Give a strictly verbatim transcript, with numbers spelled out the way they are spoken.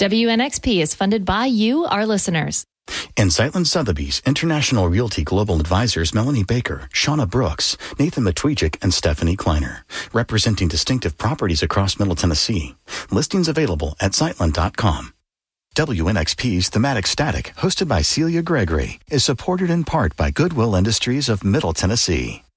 W N X P is funded by you, our listeners. And Sightland Sotheby's International Realty Global Advisors Melanie Baker, Shauna Brooks, Nathan Matwijcik, and Stephanie Kleiner, representing distinctive properties across Middle Tennessee. Listings available at sightland dot com. W N X P's Thematic Static, hosted by Celia Gregory, is supported in part by Goodwill Industries of Middle Tennessee.